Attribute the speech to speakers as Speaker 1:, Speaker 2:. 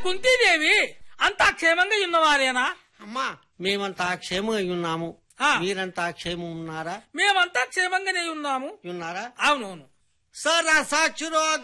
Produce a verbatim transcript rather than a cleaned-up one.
Speaker 1: కుంతీదేవి అంతా క్షేమంగా ఉన్నవారేనా?
Speaker 2: అమ్మా మేమంతా క్షేమంగా ఉన్నాము. మీరంతా క్షేమం ఉన్నారా?
Speaker 1: మేమంతా క్షేమంగానే ఉన్నాము.
Speaker 2: ఉన్నారా?
Speaker 1: అవునవును.
Speaker 2: సరస చురో